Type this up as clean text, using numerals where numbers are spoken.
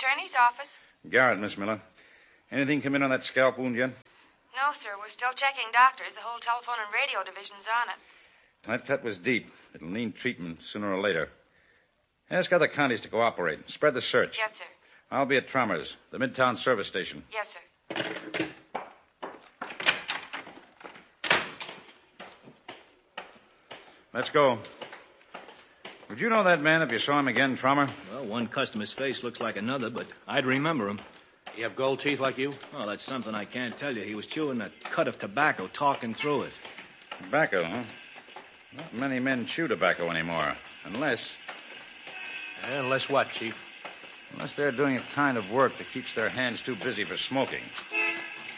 attorney's office. Garrett, Miss Miller. Anything come in on that scalp wound yet? No, sir. We're still checking doctors. The whole telephone and radio division's on it. That cut was deep. It'll need treatment sooner or later. Ask other counties to cooperate. Spread the search. Yes, sir. I'll be at Trommer's, the Midtown service station. Yes, sir. Let's go. Would you know that man if you saw him again, Trommer? Well, one customer's face looks like another, but I'd remember him. You have gold teeth like you? Oh, that's something I can't tell you. He was chewing a cut of tobacco, talking through it. Tobacco, huh? Not many men chew tobacco anymore. Unless Unless what, Chief? they're doing a kind of work that keeps their hands too busy for smoking.